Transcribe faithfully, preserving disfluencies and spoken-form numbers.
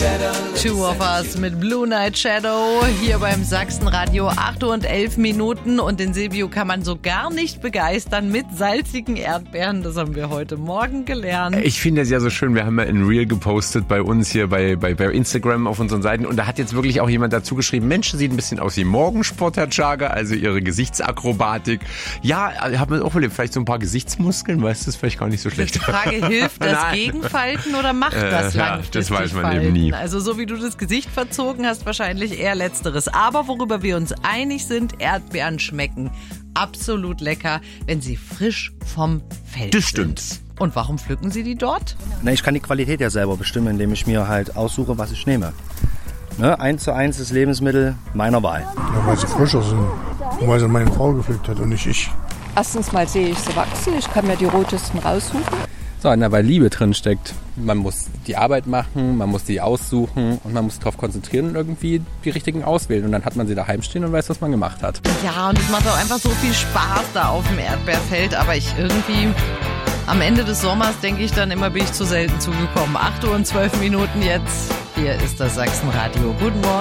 Two of Us mit Blue Night Shadow hier beim Sachsenradio. acht Uhr und elf Minuten und den Silvio kann man so gar nicht begeistern mit salzigen Erdbeeren. Das haben wir heute Morgen gelernt. Ich finde es ja so schön, wir haben ja ein Reel gepostet bei uns hier bei, bei, bei Instagram auf unseren Seiten und da hat jetzt wirklich auch jemand dazu geschrieben, Mensch, sieht ein bisschen aus wie Morgensport, Herr Tschager, also ihre Gesichtsakrobatik. Ja, hat man auch vielleicht so ein paar Gesichtsmuskeln, weißt du, das ist vielleicht gar nicht so schlecht. Die Frage, hilft das Nein. Gegenfalten oder macht das äh, ja, langfristig das weiß man Falten? eben nie. Also so wie du das Gesicht verzogen hast, wahrscheinlich eher Letzteres. Aber worüber wir uns einig sind, Erdbeeren schmecken absolut lecker, wenn sie frisch vom Feld Das stimmt. sind. Und warum pflücken Sie die dort? Na, ich kann die Qualität ja selber bestimmen, indem ich mir halt aussuche, was ich nehme. Ne, eins zu eins das Lebensmittel meiner Wahl. Ja, weil sie frischer sind und weil sie meine Frau gepflückt hat und nicht ich. Erstens mal sehe ich sie wachsen, ich kann mir die rotesten raussuchen. So, na, weil Liebe drin steckt. Man muss die Arbeit machen, man muss die aussuchen und man muss sich darauf konzentrieren und irgendwie die richtigen auswählen. Und dann hat man sie daheim stehen und weiß, was man gemacht hat. Ja, und es macht auch einfach so viel Spaß da auf dem Erdbeerfeld. Aber ich irgendwie, am Ende des Sommers denke ich dann immer, bin ich zu selten zugekommen. acht Uhr und zwölf Minuten jetzt. Hier ist das Sachsenradio. Guten Morgen.